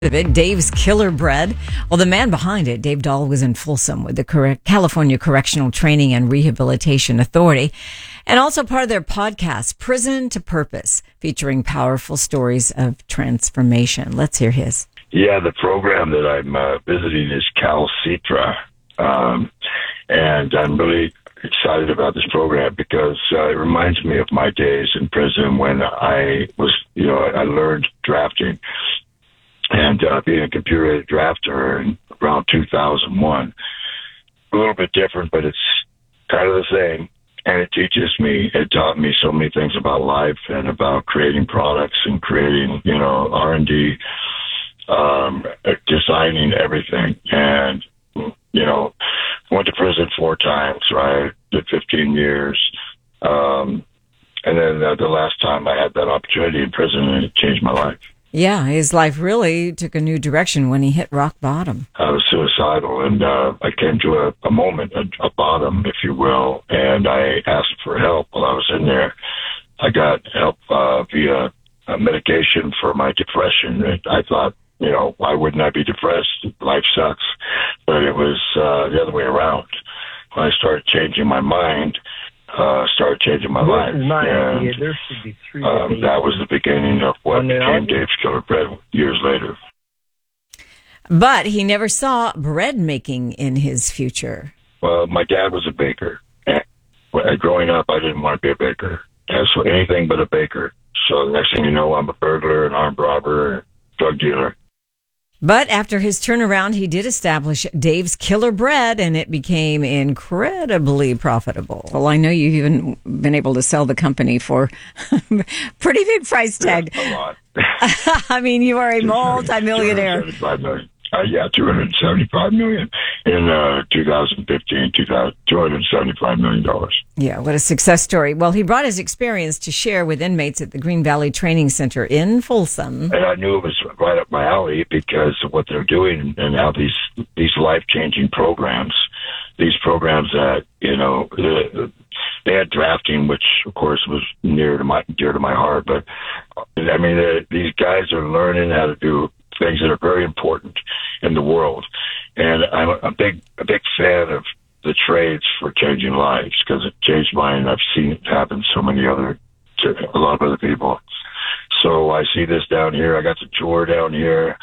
Dave's Killer Bread. Well, the man behind it, Dave Dahl, was in Folsom with the California Correctional Training and Rehabilitation Authority, and also part of their podcast, Prison to Purpose, featuring powerful stories of transformation. Let's hear his. Yeah, the program that I'm visiting is CalCitra, and I'm really excited about this program because it reminds me of my days in prison when I was, I learned drafting and being a computer-aided drafter in around 2001. A little bit different, but it's kind of the same. And it taught me so many things about life and about creating products and creating, R&D, designing everything. And, went to prison 4 times, right? Did 15 years. And then the last time I had that opportunity in prison, and it changed my life. Yeah, his life really took a new direction when he hit rock bottom. I was suicidal, and I came to a moment, a bottom, if you will, and I asked for help while I was in there. I got help via medication for my depression. And I thought, why wouldn't I be depressed? Life sucks. But it was the other way around. When I started changing my mind, started changing my life. And there should be 3 that was the beginning of what became Dave's Killer Bread years later. But he never saw bread making in his future. Well, my dad was a baker. And growing up, I didn't want to be a baker. That's anything but a baker. So the next thing you know, I'm a burglar, an armed robber, a drug dealer. But after his turnaround, he did establish Dave's Killer Bread, and it became incredibly profitable. Well, I know you've even been able to sell the company for pretty big price tag. Yeah, a lot. I mean, you are a multimillionaire. $275 million. $275 million in 2015. $275 million. Yeah, what a success story. Well, he brought his experience to share with inmates at the Green Valley Training Center in Folsom. And I knew it was right up my alley because of what they're doing and how these life-changing programs, these programs that, they had drafting, which of course was dear to my heart. But I mean, these guys are learning how to do things that are very important in the world. And I'm a big fan of the trades for changing lives because it changed mine. I've seen it happen to a lot of other people. So I see this down here. I got to tour down here.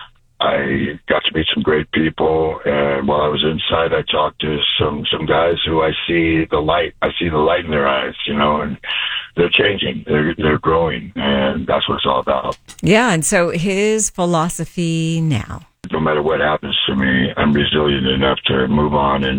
I got to meet some great people. And while I was inside, I talked to some guys who I see the light in their eyes, and they're changing, they're growing, and that's what it's all about. Yeah, and so his philosophy now. No matter what happens to me, I'm resilient enough to move on, and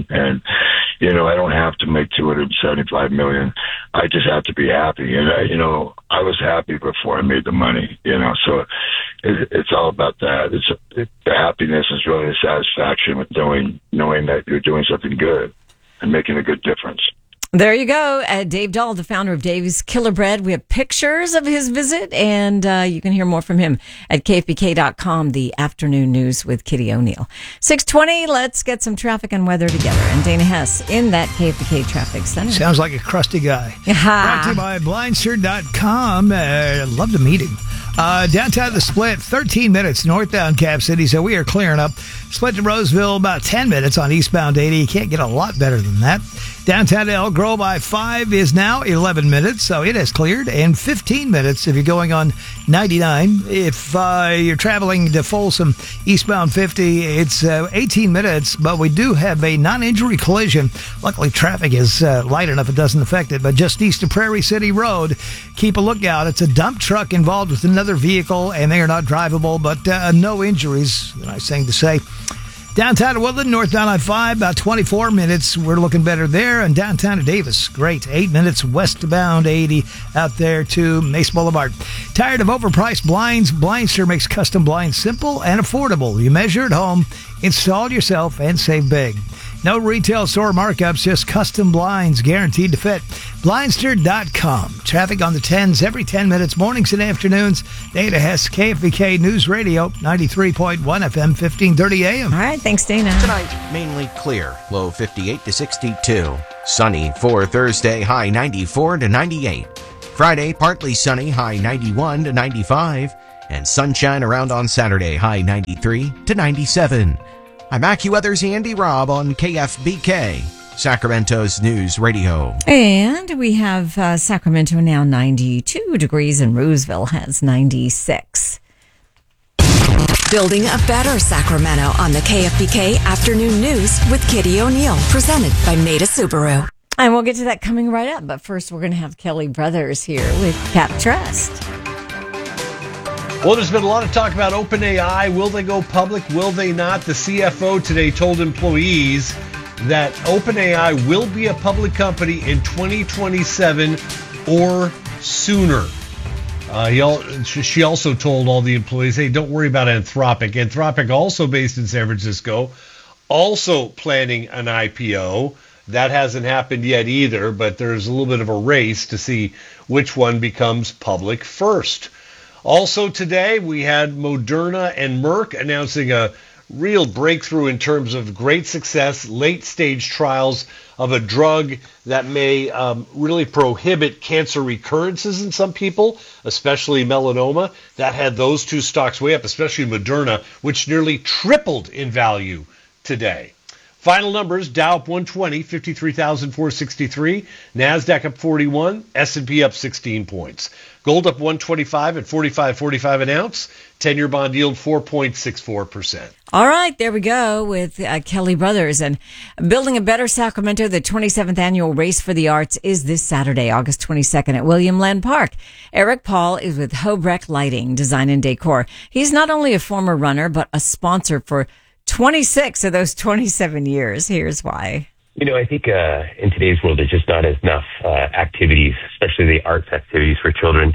I don't have to make $275 million. I just have to be happy, and I was happy before I made the money, so it's all about that. The happiness is really the satisfaction with knowing that you're doing something good and making a good difference. There you go. Dave Dahl, the founder of Dave's Killer Bread. We have pictures of his visit, and you can hear more from him at KFBK.com, the afternoon news with Kitty O'Neill. 6:20, let's get some traffic and weather together. And Dana Hess in that KFBK traffic center. Sounds like a crusty guy. Brought to you by Blindster.com. Love to meet him. Downtown the Split, 13 minutes northbound Cap City, so we are clearing up. Split to Roseville, about 10 minutes on eastbound 80. You can't get a lot better than that. Downtown to Elk Grove I-5 is now 11 minutes, so it has cleared, and 15 minutes if you're going on 99. If you're traveling to Folsom, eastbound 50, it's 18 minutes, but we do have a non-injury collision. Luckily, traffic is light enough it doesn't affect it, but just east of Prairie City Road, keep a lookout. It's a dump truck involved with another vehicle, and they are not drivable, but no injuries, nice thing to say. Downtown to Woodland, northbound I-5, about 24 minutes. We're looking better there. And downtown to Davis, great. 8 minutes westbound 80 out there to Mace Boulevard. Tired of overpriced blinds? Blindster makes custom blinds simple and affordable. You measure at home, install it yourself, and save big. No retail store markups, just custom blinds guaranteed to fit. Blindster.com. Traffic on the 10s every 10 minutes, mornings and afternoons. Dana Hess, KFBK News Radio, 93.1 FM, 1530 AM. All right, thanks, Dana. Tonight, mainly clear, low 58 to 62. Sunny for Thursday, high 94 to 98. Friday, partly sunny, high 91 to 95. and sunshine around on Saturday, high 93 to 97. I'm AccuWeather's Andy Robb on KFBK, Sacramento's News Radio. And we have Sacramento now 92 degrees, and Roseville has 96. Building a better Sacramento on the KFBK Afternoon News with Kitty O'Neill, presented by Maida Subaru. And we'll get to that coming right up. But first, we're going to have Kelly Brothers here with Cap Trust. Well, there's been a lot of talk about OpenAI. Will they go public? Will they not? The CFO today told employees that OpenAI will be a public company in 2027 or sooner. She also told all the employees, hey, don't worry about Anthropic. Anthropic, also based in San Francisco, also planning an IPO. That hasn't happened yet either, but there's a little bit of a race to see which one becomes public first. Also today, we had Moderna and Merck announcing a real breakthrough in terms of great success, late-stage trials of a drug that may really prohibit cancer recurrences in some people, especially melanoma. That had those two stocks way up, especially Moderna, which nearly tripled in value today. Final numbers, Dow up 120, 53,463. NASDAQ up 41, S&P up 16 points. Gold up 125 at 45.45 an ounce. 10-year bond yield 4.64%. All right, there we go with Kelly Brothers. And Building a Better Sacramento, the 27th annual Race for the Arts is this Saturday, August 22nd at William Land Park. Eric Paul is with Hobrecht Lighting, Design and Decor. He's not only a former runner, but a sponsor for 26 of those 27 years. Here's why. I think in today's world, there's just not enough activities, especially the arts activities for children.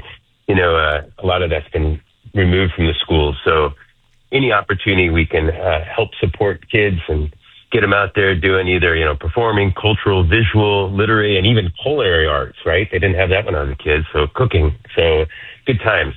A lot of that's been removed from the schools. So any opportunity we can help support kids and get them out there doing either, performing, cultural, visual, literary, and even culinary arts, right? They didn't have that when I was a kid. So cooking. So good times.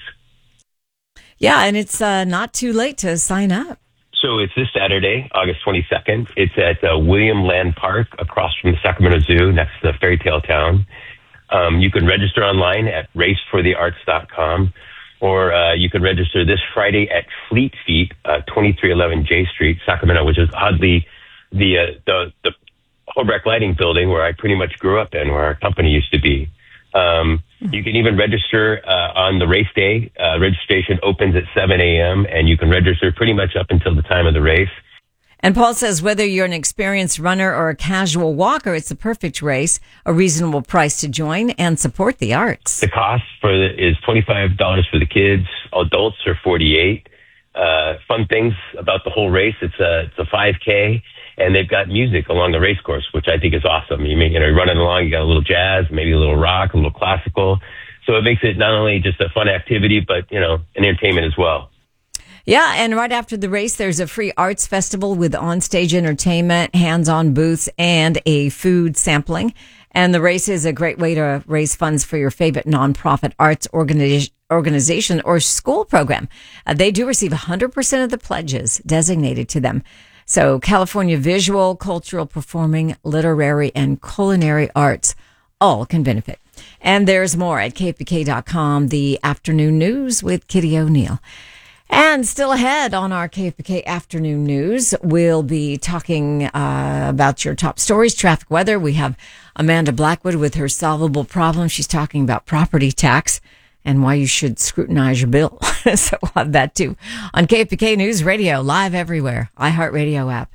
Yeah, and it's not too late to sign up. So it's this Saturday, August 22nd. It's at William Land Park across from the Sacramento Zoo next to the Fairy Tale Town. You can register online at raceforthearts.com, or you can register this Friday at Fleet Feet, 2311 J Street, Sacramento, which is oddly the Hobrecht Lighting building where I pretty much grew up in, where our company used to be. You can even register on the race day. Registration opens at 7 a.m., and you can register pretty much up until the time of the race. And Paul says whether you're an experienced runner or a casual walker, it's the perfect race, a reasonable price to join and support the arts. The cost is $25 for the kids. Adults are $48. Fun things about the whole race, it's a 5K. And they've got music along the race course, which I think is awesome. You're running along, you got a little jazz, maybe a little rock, a little classical. So it makes it not only just a fun activity, but, an entertainment as well. Yeah, and right after the race, there's a free arts festival with onstage entertainment, hands-on booths, and a food sampling. And the race is a great way to raise funds for your favorite nonprofit arts organization or school program. They do receive 100% of the pledges designated to them. So California visual, cultural, performing, literary, and culinary arts all can benefit. And there's more at KFBK.com, the afternoon news with Kitty O'Neill. And still ahead on our KFBK afternoon news, we'll be talking about your top stories, traffic, weather. We have Amanda Blackwood with her solvable problem. She's talking about property tax and why you should scrutinize your bill. So we'll have that too on KFBK News Radio, live everywhere, iHeartRadio app.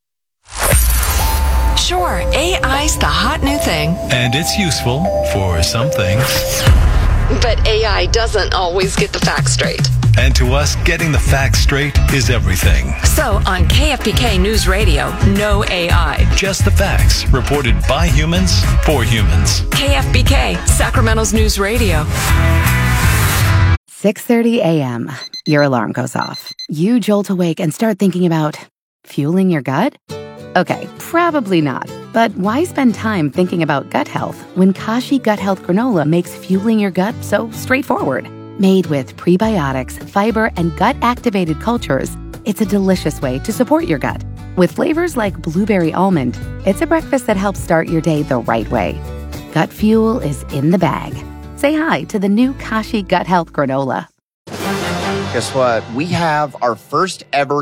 Sure, AI's the hot new thing. And it's useful for some things. But AI doesn't always get the facts straight. And to us, getting the facts straight is everything. So on KFBK News Radio, no AI. Just the facts, reported by humans, for humans. KFBK, Sacramento's News Radio. 6:30 a.m. Your alarm goes off. You jolt awake and start thinking about fueling your gut? Okay, probably not. But why spend time thinking about gut health when Kashi Gut Health Granola makes fueling your gut so straightforward? Made with prebiotics, fiber, and gut-activated cultures, it's a delicious way to support your gut. With flavors like blueberry almond, it's a breakfast that helps start your day the right way. Gut fuel is in the bag. Say hi to the new Kashi Gut Health Granola. Guess what? We have our first ever